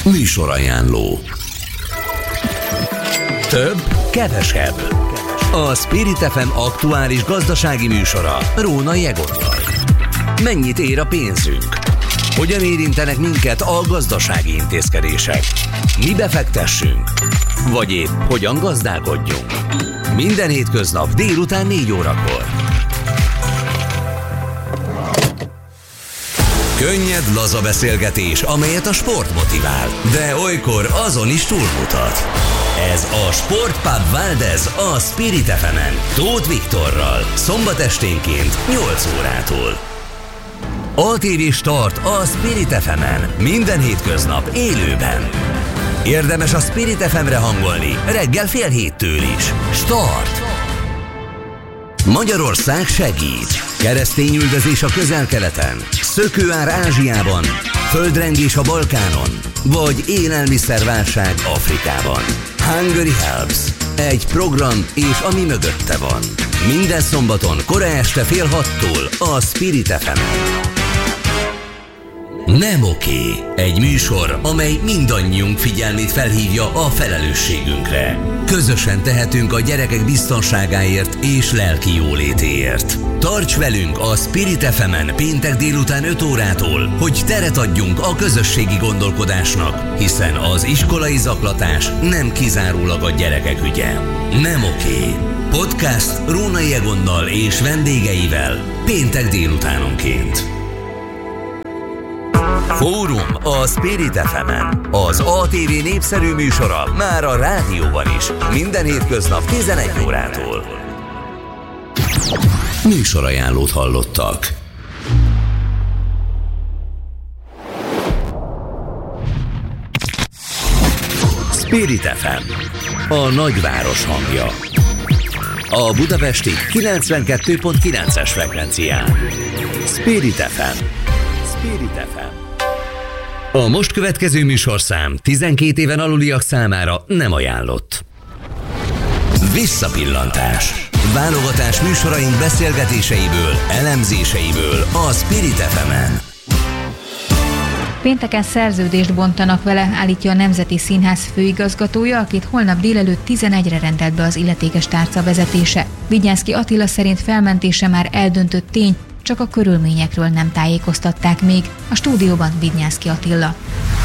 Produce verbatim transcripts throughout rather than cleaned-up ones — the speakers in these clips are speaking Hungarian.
Műsorajánló. Több, kevesebb. A Spirit ef em aktuális gazdasági műsora Rónai Egonnal. Mennyit ér a pénzünk? Hogyan érintenek minket a gazdasági intézkedések? Mi befektessünk? Vagy épp hogyan gazdálkodjunk? Minden hétköznap délután négy órakor. Könnyed, laza beszélgetés, amelyet a sport motivál, de olykor azon is túlmutat. Ez a Sportpub Valdez a Spirit ef emen, Tóth Viktorral, szombat esténként nyolc órától. á té vé Start a Spirit ef emen, minden hétköznap élőben. Érdemes a Spirit ef emre hangolni, reggel fél héttől is. Start! Magyarország segít. Keresztényüldözés a Közel-Keleten, szökőár Ázsiában, földrengés a Balkánon, vagy élelmiszerválság Afrikában. Hungary Helps. Egy program és ami mögötte van. Minden szombaton kora este fél hattól a Spirit ef emen. Nem oké. Egy műsor, amely mindannyiunk figyelmét felhívja a felelősségünkre. Közösen tehetünk a gyerekek biztonságáért és lelki jólétéért. Tarts velünk a Spirit ef emen péntek délután öt órától, hogy teret adjunk a közösségi gondolkodásnak, hiszen az iskolai zaklatás nem kizárólag a gyerekek ügye. Nem oké. Podcast Rónai Egonnal és vendégeivel péntek délutánonként. Fórum a Spirit ef emen. Az á té vé népszerű műsora már a rádióban is. Minden hétköznap tizenegy órától. Műsorajánlót hallottak. Spirit ef em. A nagyváros hangja. A budapesti kilencvenkettő pont kilences frekvencián. Spirit ef em. Spirit ef em. A most következő műsorszám tizenkét éven aluliak számára nem ajánlott. Visszapillantás. Válogatás műsoraink beszélgetéseiből, elemzéseiből a Spirit ef emen. Pénteken szerződést bontanak vele, állítja a Nemzeti Színház főigazgatója, akit holnap délelőtt tizenegyre rendelt be az illetékes tárca vezetése. Vignyánszky Attila szerint felmentése már eldöntött tény, csak a körülményekről nem tájékoztatták még. A stúdióban Vignyánszky Attila.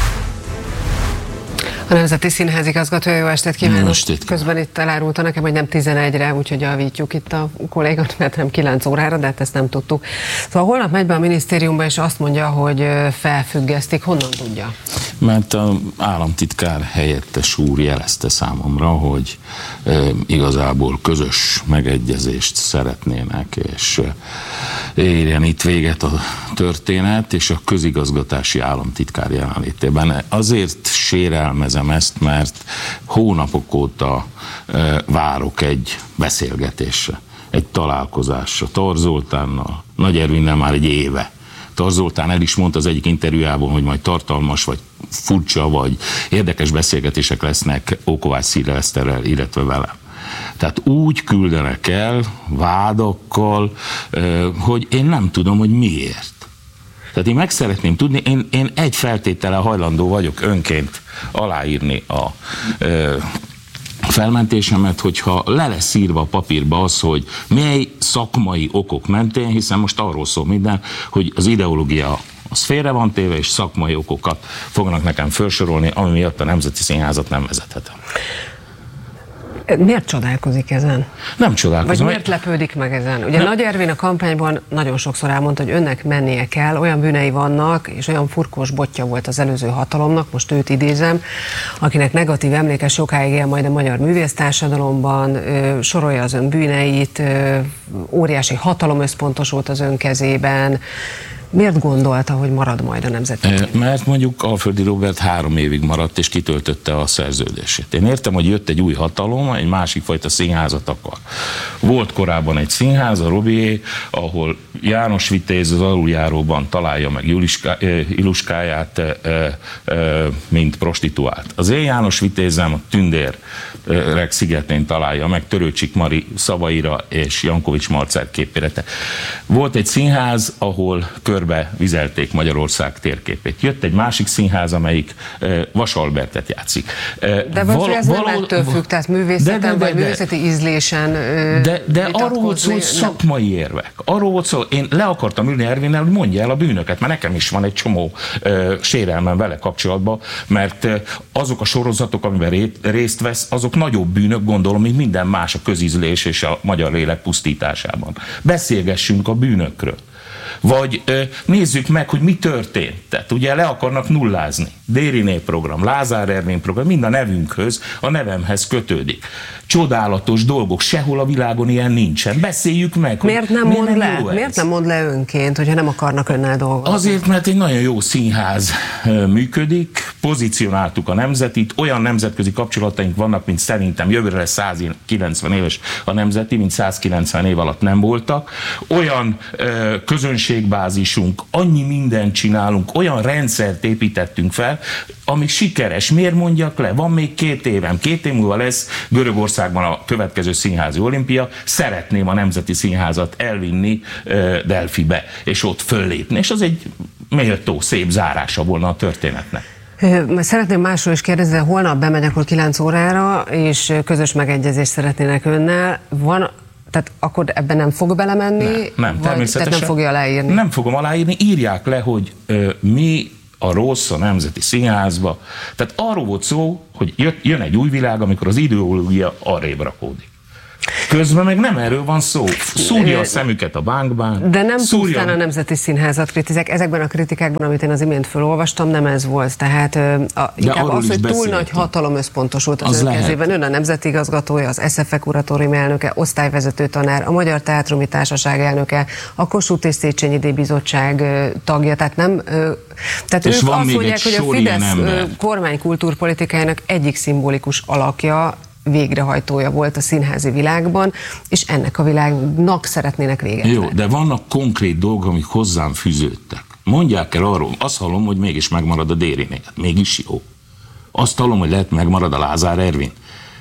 A Nemzeti Színház igazgatója, jó estét kívánok! Közben itt elárulta nekem, hogy nem tizenegyre, úgyhogy javítjuk itt a kollégát, mert nem kilenc órára, de hát ezt nem tudtuk. Szóval holnap megy be a minisztériumba, és azt mondja, hogy felfüggesztik. Honnan tudja? Mert az államtitkár helyettes úr jelezte számomra, hogy e, igazából közös megegyezést szeretnének, és e, érjen itt véget a történet, és a közigazgatási államtitkár jelenlétében. Azért sérelmezem ezt, mert hónapok óta e, várok egy beszélgetésre, egy találkozásra Tarts Zoltánnal, Nagy Ervinnel már egy éve. Tarts Zoltán el is mondta az egyik interjújában, hogy majd tartalmas, vagy furcsa, vagy érdekes beszélgetések lesznek Ókovács Szilveszterrel, illetve velem. Tehát úgy küldenek el vádakkal, hogy én nem tudom, hogy miért. Tehát én meg szeretném tudni, én, én egy feltétele hajlandó vagyok önként aláírni a felmentésemet, hogyha le lesz írva a papírba az, hogy mely szakmai okok mentén, hiszen most arról szól minden, hogy az ideológia az félre van téve, és szakmai okokat fognak nekem felsorolni, ami miatt a Nemzeti Színházat nem vezethetem. Miért csodálkozik ezen? Nem csodálkozom. Vagy miért lepődik meg ezen? Ugye nem. Nagy Ervin a kampányban nagyon sokszor elmondta, hogy önnek mennie kell, olyan bűnei vannak, és olyan furkós botja volt az előző hatalomnak, most őt idézem, akinek negatív emléke sokáig él majd a magyar művésztársadalomban, ö, sorolja az ön bűneit, ö, óriási hatalom összpontosult az ön kezében. Miért gondolta, hogy marad majd a Nemzeti? Mert mondjuk Alföldi Róbert három évig maradt, és kitöltötte a szerződését. Én értem, hogy jött egy új hatalom, egy másik fajta színházat akar. Volt korábban egy színház, a Robié, ahol János Vitéz az aluljáróban találja meg Iluskáját, mint prostituált. Az én János Vitézem a Tündérek szigetén találja meg Törőcsik Mari szavaira és Jankovics Marcel képére. Volt egy színház, ahol körbe vizelték Magyarország térképét. Jött egy másik színház, amelyik Vas Albertet játszik. De Val- ez való, nem ettől függ, tehát művészeten de, de, de, vagy művészeti ízlésen De, de arról volt szó, hogy szakmai érvek. Arról volt szó, én le akartam ülni Ervinnel, hogy mondja el a bűnöket, mert nekem is van egy csomó uh, sérelmem vele kapcsolatban, mert uh, azok a sorozatok, amiben ré, részt vesz, azok nagyobb bűnök, gondolom, mint minden más a közízlés és a magyar lélek pusztításában. Beszélgessünk a bűnökről. Vagy ö, nézzük meg, hogy mi történt. Tehát ugye le akarnak nullázni. Dériné program, Lázár Ervin program, mind a nevünkhöz, a nevemhez kötődik. Csodálatos dolgok, sehol a világon ilyen nincsen. Beszéljük meg, miért hogy nem mond le? ez. Miért nem mond le önként, hogyha nem akarnak önnel dolgozni? Azért, mert egy nagyon jó színház működik, pozícionáltuk a Nemzetit, olyan nemzetközi kapcsolataink vannak, mint szerintem jövőre lesz száz kilencven éves a Nemzeti, mint száz kilencven év alatt nem voltak. Olyan ö, közönségbázisunk, annyi mindent csinálunk, olyan rendszert építettünk fel, ami sikeres. Miért mondjak le? Van még két évem. Két év múlva lesz Görögországban a következő színházi olimpia. Szeretném a Nemzeti Színházat elvinni uh, Delfibe, és ott föllépni. És az egy méltó, szép zárása volna a történetnek. Szeretném másról is kérdezni, de holnap bemegyek akkor kilenc órára, és közös megegyezést szeretnének önnel. Van... Tehát akkor ebben nem fog belemenni? Nem, nem vagy, természetesen. Tehát nem fogja aláírni? Nem fogom aláírni, írják le, hogy ö, mi a rossz a Nemzeti Színházba. Tehát arról volt szó, hogy jön egy új világ, amikor az ideológia arrébb rakódik. Közben meg nem erről van szó. Szúrja a szemüket a bánkban. De nem szúrja... pusztán a Nemzeti Színházat kritizálják. Ezekben a kritikákban, amit én az imént felolvastam, nem ez volt. Tehát a, inkább az, hogy túl nagy hatalom összpontosult az, az ön kezében. Ön a nemzeti igazgatója, az es ef e kuratórium elnöke, osztályvezető tanár, a Magyar Teátrumi Társaság elnöke, a Kossuth és Széchenyi díj bizottság tagja. Tehát nem... Tehát és ők azt mondják, hogy a Fidesz kormány kultúrpolitikájának egyik szimbolikus alakja, végrehajtója volt a színházi világban, és ennek a világnak szeretnének véget. Jó, de vannak konkrét dolgok, amik hozzám fűződtek. Mondják el arról, azt hallom, hogy mégis megmarad a Dériné. Mégis jó. Azt hallom, hogy lehet megmarad a Lázár Ervin.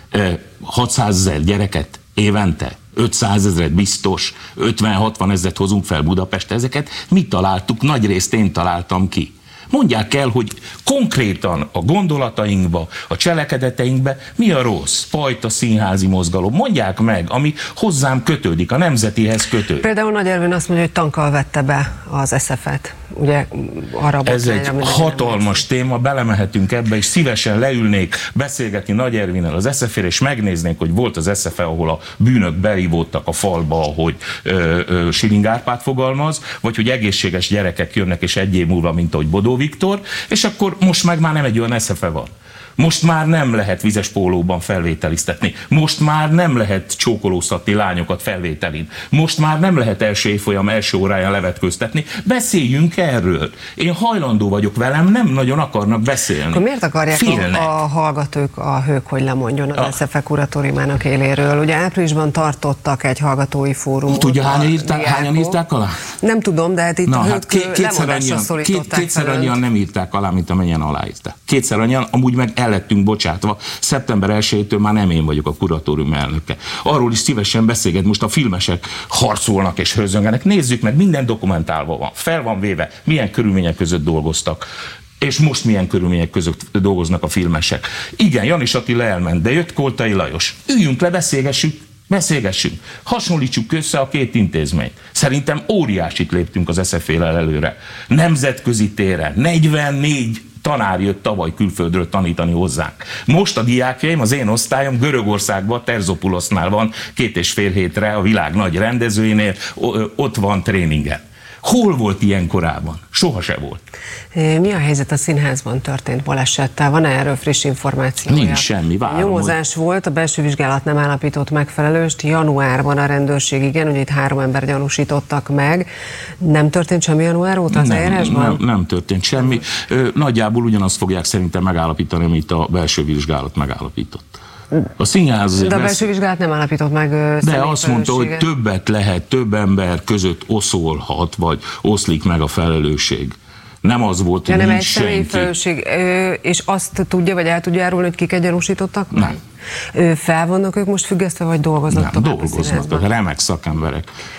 hatszázezer gyereket évente, ötszázezret biztos, ötven-hatvan ezret hozunk fel Budapestre. Ezeket mi találtuk? Nagy részt én találtam ki. Mondják el, hogy konkrétan a gondolatainkba, a cselekedeteinkbe mi a rossz fajta színházi mozgalom. Mondják meg, ami hozzám kötődik, a nemzetihez kötődik. Például Nagy Ervin azt mondja, hogy tankkal vette be az es ef et. Ugye arra ez egy hatalmas téma, belemehetünk ebbe, és szívesen leülnék beszélgetni Nagy Ervinnel az es ef é-re, és megnéznék, hogy volt az es ef é, ahol a bűnök beivódtak a falba, ahogy ö, ö, Siling Árpád fogalmaz, vagy hogy egészséges gyerekek jönnek, és egy év múlva, mint ahogy Bodó Viktor, és akkor most meg már nem egy olyan es ef é van. Most már nem lehet vizes pólóban felvételiztetni. Most már nem lehet csókolóztatni lányokat felvételin. Most már nem lehet első évfolyam első óráján levetkőztetni. Beszéljünk erről. Én hajlandó vagyok, velem nem nagyon akarnak beszélni. Akkor miért akarják Félnek. a hallgatók, a hők, hogy lemondjon az a... es ef é kuratóriumának éléről? Ugye áprilisban tartottak egy hallgatói fórumot. Tudja, hányan írták, hányan írták alá? Nem tudom, de hát itt Na, a hők hát két, kétszer annyian, két, kétszer annyian nem írták alá, mint amennyien aláírták. Kétszer annyian, amúgy meg el lettünk bocsátva. szeptember elsejétől már nem én vagyok a kuratórium elnöke. Arról is szívesen beszélget, most a filmesek harcolnak és hőzöngenek. Nézzük meg, minden dokumentálva van. Fel van véve, milyen körülmények között dolgoztak. És most milyen körülmények között dolgoznak a filmesek. Igen, Janis Attila elment, de jött Koltai Lajos. Üljünk le, beszélgessük. Beszélgessünk. Hasonlítsuk össze a két intézményt. Szerintem óriásit léptünk az es ef é-lel előre. Nemzetközi téren negyvennégy tanár jött tavaly külföldről tanítani hozzánk. Most a diákjaim, az én osztályom Görögországban, Terzopulosznál van két és fél hétre a világ nagy rendezőinél, ott van tréningen. Hol volt ilyen korábban? Soha se volt. Mi a helyzet a színházban történt balesettel? Van-e erről friss információja? Nincs semmi, várom. Nyomozás hogy... volt, a belső vizsgálat nem állapított megfelelőst. Januárban a rendőrség, igen, ugye itt három ember gyanúsítottak meg. Nem történt semmi január óta az eljárásban? Nem, nem történt semmi. Nagyjából ugyanazt fogják szerintem megállapítani, amit a belső vizsgálat megállapított. A színház... De a belső vizsgálat nem állapított meg. De azt mondta, hogy többet lehet, több ember között oszolhat, vagy oszlik meg a felelősség. Nem az volt, hogy ja, nincs nem senki. egy felelősség, és azt tudja, vagy el tudja árulni, hogy kiket gyanúsítottak? Nem. Fel vannak ők most függesztve, vagy dolgoznak? Nem, dolgoznak, remek szakemberek.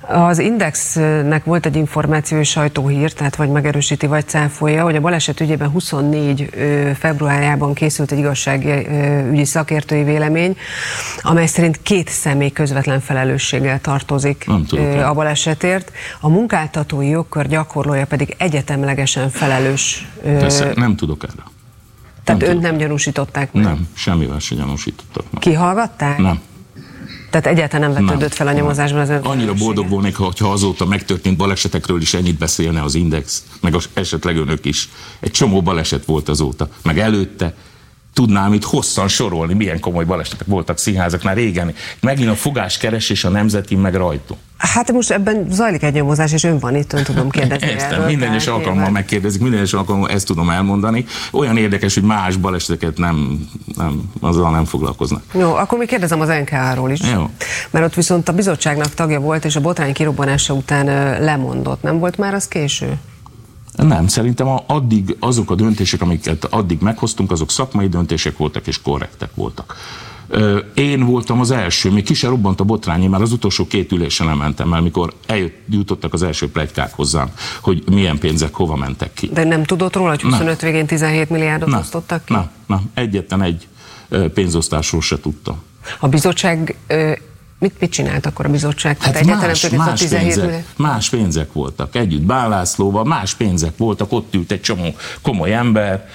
Az Indexnek volt egy információi sajtóhír, tehát vagy megerősíti, vagy cáfolja, hogy a baleset ügyében huszonnégy februárjában készült egy igazságügyi szakértői vélemény, amely szerint két személy közvetlen felelősséggel tartozik a balesetért. A munkáltatói jogkör gyakorlója pedig egyetemlegesen felelős. Persze, nem tudok erre. Tehát nem önt nem gyanúsították meg? Nem, semmivel se gyanúsítottak meg. Kihallgatták? Nem. Tehát egyáltalán nem vetődött fel a nyomozásban az ön Annyira boldog volnék, ha azóta megtörtént balesetekről is ennyit beszélne az Index, meg esetleg önök is. Egy csomó baleset volt azóta, meg előtte. Tudnám itt hosszan sorolni, milyen komoly balesetek voltak színházaknál régen. Megint a fogáskeresés a Nemzeti, meg rajtunk. Hát most ebben zajlik egy nyomozás, és ön van itt, ön tudom kérdezni. Értem, minden egyes alkalommal megkérdezik, minden egyes alkalommal ezt tudom elmondani. Olyan érdekes, hogy más baleseteket nem, nem, azzal nem foglalkoznak. Jó, akkor még kérdezem az en ká á-ról is. Jó. Mert ott viszont a bizottságnak tagja volt, és a botrány kirobbanása után lemondott. Nem volt már az késő? Nem, szerintem addig azok a döntések, amiket addig meghoztunk, azok szakmai döntések voltak és korrektek voltak. Én voltam az első, még ki se robbant a botrány, már az utolsó két ülésen nem mentem el, mikor eljutottak az első pletykák hozzám, hogy milyen pénzek hova mentek ki. De nem tudott róla, hogy huszonöt nem. végén tizenhét milliárdot nem. osztottak ki? Nem, nem, egyetlen egy pénzosztásról se tudtam. A bizottság... Mit, mit csinált akkor a bizottság? Hát más, más, pénzek, más pénzek voltak, együtt Bán Lászlóval, más pénzek voltak, ott ült egy csomó komoly ember,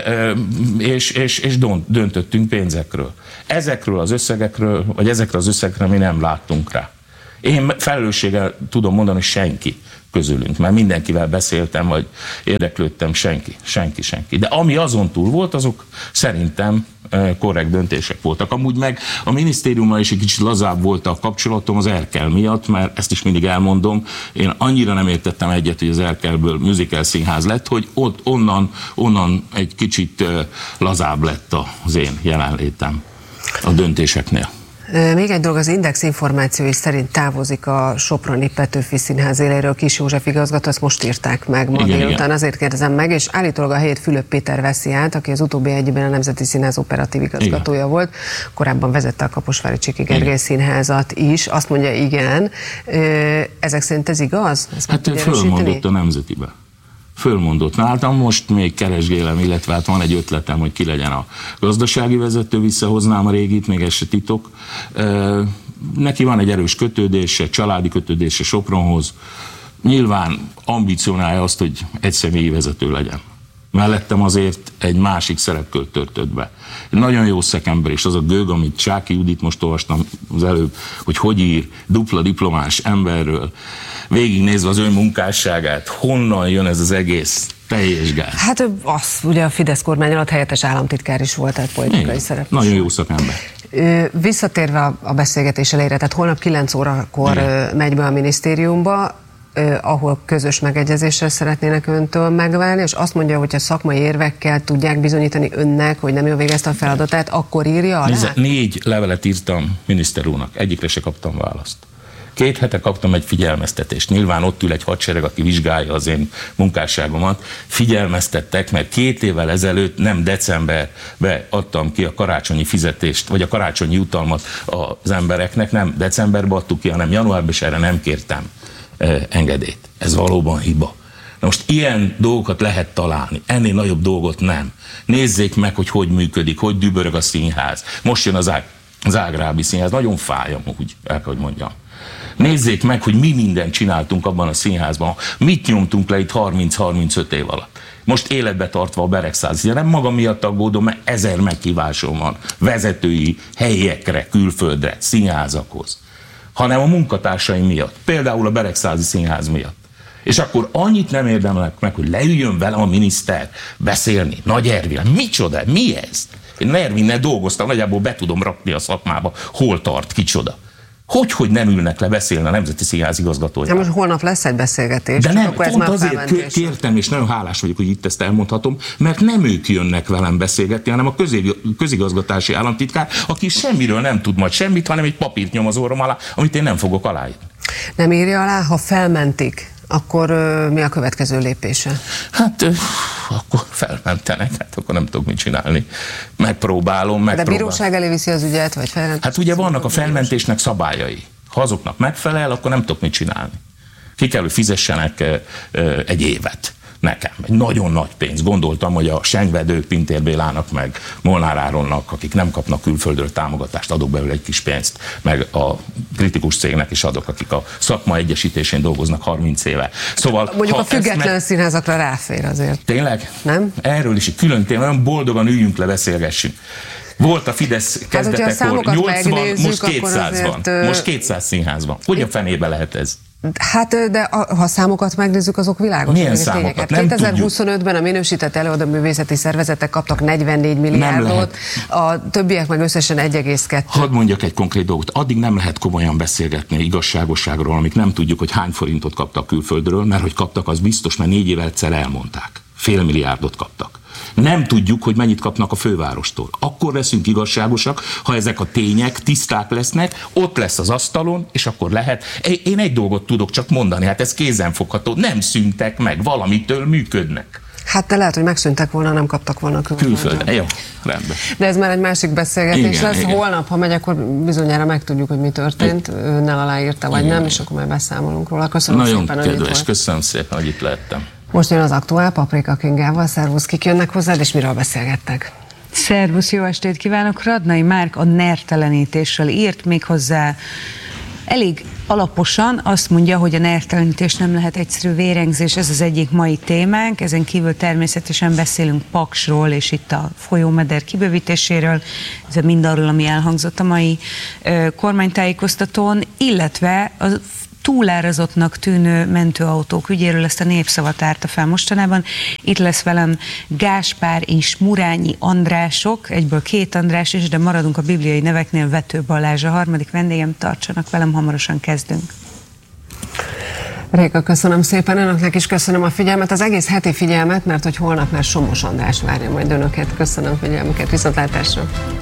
és, és, és döntöttünk pénzekről. Ezekről az összegekről, vagy ezekre az összegekre mi nem láttunk rá. Én felelősséggel tudom mondani, hogy senki közülünk, mert mindenkivel beszéltem, vagy érdeklődtem, senki, senki, senki. De ami azon túl volt, azok szerintem korrekt döntések voltak. Amúgy meg a minisztériummal is egy kicsit lazább volt a kapcsolatom az Erkel miatt, mert ezt is mindig elmondom, én annyira nem értettem egyet, hogy az Erkelből musical színház lett, hogy ott onnan, onnan egy kicsit lazább lett az én jelenlétem a döntéseknél. Még egy dolog, az Index információi szerint távozik a soproni Petőfi Színház éléről Kis József igazgató, ezt most írták meg ma délután, azért kérdezem meg, és állítólag a helyét Fülöp Péter veszi át, aki az utóbbi egyben a Nemzeti Színház operatív igazgatója igen. volt, korábban vezette a Kaposvári Csiki Gergely Színházat is, azt mondja igen. Ezek szerint ez igaz? Ezt hát ő fölmondott a Nemzetibe. Fölmondott nálam, most még keresgélem, illetve hát van egy ötletem, hogy ki legyen a gazdasági vezető, visszahoznám a régit, még ez se titok. Neki van egy erős kötődése, családi kötődése Sopronhoz. Nyilván ambicionálja azt, hogy egy személyi vezető legyen. Mellettem azért egy másik szerepkört töltött be. Egy nagyon jó szakember, és az a gőg, amit Csáky Judit most olvastam az előbb, hogy hogy ír dupla diplomás emberről, végignézve az ő munkásságát, honnan jön ez az egész teljes gáz. Hát az, ugye a Fidesz kormány alatt helyettes államtitkár is volt, tehát politikai szerep. Nagyon jó szakember. Visszatérve a beszélgetés elejére, tehát holnap kilenc órakor igen. megy be a minisztériumba, ahol közös megegyezéssel szeretnének öntől megválni, és azt mondja, hogy a szakmai érvekkel tudják bizonyítani önnek, hogy nem jól végezte a feladatát, akkor írja alá? Nézze, négy levelet írtam miniszter úrnak, egyikre se kaptam választ. Két hete kaptam egy figyelmeztetést. Nyilván ott ül egy hadsereg, aki vizsgálja az én munkásságomat. Figyelmeztettek, mert két évvel ezelőtt nem decemberben adtam ki a karácsonyi fizetést, vagy a karácsonyi jutalmat az embereknek, nem decemberben adtuk ki, hanem januárban, és erre nem kértem engedélyt. Ez valóban hiba. Na most ilyen dolgokat lehet találni, ennél nagyobb dolgot nem. Nézzék meg, hogy hogy működik, hogy dübörög a színház. Most jön az, Ág, az Ágrábi Színház, nagyon fáj amúgy, el kell, hogy mondjam. Nézzék meg, hogy mi mindent csináltunk abban a színházban, mit nyomtunk le itt harminc-harmincöt év alatt. Most életbe tartva a Beregszázi, nem maga miatt aggódom, mert ezer meghívásom van vezetői helyekre, külföldre, színházakhoz, hanem a munkatársaim miatt, például a Beregszázi Színház miatt. És akkor annyit nem érdemelek meg, hogy leüljön velem a miniszter beszélni, Nagy Ervin, micsoda, mi ez? Én Ervinnel dolgoztam, nagyjából be tudom rakni a szakmába, hol tart, kicsoda. Hogy, hogy nem ülnek le beszélni a Nemzeti Színház igazgatója? Most holnap lesz egy beszélgetés. De nem, akkor pont azért kértem, és nagyon hálás vagyok, hogy itt ezt elmondhatom, mert nem ők jönnek velem beszélgetni, hanem a közigazgatási államtitkár, aki semmiről nem tud majd semmit, hanem egy papírt nyom az orrom alá, amit én nem fogok aláírni. Nem írja alá, ha felmentik, akkor uh, mi a következő lépése? Hát uh, akkor felmentenek, hát akkor nem tudok mit csinálni. Megpróbálom, megpróbálom. De bíróság elé viszi az ügyet, vagy felmentés? Hát ugye vannak a felmentésnek szabályai. Ha azoknak megfelel, akkor nem tudok mit csinálni. Ki kell, hogy fizessenek egy évet nekem. Egy nagyon nagy pénz. Gondoltam, hogy a Sengvedők, Pintér Bélának, meg Molnár Áronnak, akik nem kapnak külföldről támogatást, adok belőle egy kis pénzt, meg a kritikus cégnek is adok, akik a szakma egyesítésén dolgoznak harminc éve. Szóval, mondjuk a független meg... színházakra ráfér azért. Tényleg? Nem? Erről is külön téma, olyan boldogan üljünk le, beszélgessünk. Volt a Fidesz kezdetekor hát, nyolcvan, most kétszáz van. Azért... Most kétszáz színház van. Hogy a fenébe lehet ez? Hát, de a, ha számokat megnézzük, azok világos. Milyen számokat? Nem kétezer-huszonötben a minősített előadóművészeti szervezetek kaptak negyvennégy milliárdot, a többiek meg összesen egy egész kettő. Hadd mondjak egy konkrét dolgot. Addig nem lehet komolyan beszélgetni igazságosságról, amíg nem tudjuk, hogy hány forintot kaptak külföldről, mert hogy kaptak, az biztos, mert négy évvel egyszer elmondták. Fél milliárdot kaptak. Nem tudjuk, hogy mennyit kapnak a fővárostól. Akkor leszünk igazságosak, ha ezek a tények tiszták lesznek, ott lesz az asztalon, és akkor lehet. Én egy dolgot tudok csak mondani, hát ez kézenfogható, nem szűntek meg, valamitől működnek. Hát de lehet, hogy megszűntek volna, nem kaptak volna külföldön. Külföldön, jó, rendben. De ez már egy másik beszélgetés igen, lesz. igen. Holnap, ha megy, akkor bizonyára megtudjuk, hogy mi történt, ő ne aláírta, vagy igen, nem, és akkor majd beszámolunk róla. Köszönöm nagyon szépen, kedves, hogy itt köszönöm szépen, hogy itt lehettem. Most jön az aktuál Paprika Kingával. Szervusz, kik jönnek hozzád, és miről beszélgettek? Szervusz, jó estét kívánok! Radnai Márk a nertelenítésről írt, méghozzá elég alaposan azt mondja, hogy a nertelenítés nem lehet egyszerű vérengzés, ez az egyik mai témánk, ezen kívül természetesen beszélünk Paksról, és itt a folyómeder kibővítéséről, ez mindarról, ami elhangzott a mai ö, kormánytájékoztatón, illetve a túlárazottnak tűnő mentőautók ügyéről, ezt a Népszava árta fel mostanában. Itt lesz velem Gáspár és Murányi Andrások, egyből két András is, de maradunk a bibliai neveknél, Vető Balázs a harmadik vendégem, tartsanak velem, hamarosan kezdünk. Réka, köszönöm szépen, önöknek is köszönöm a figyelmet, az egész heti figyelmet, mert hogy holnap már Somos András várja majd önöket. Köszönöm figyelmüket, viszontlátásra!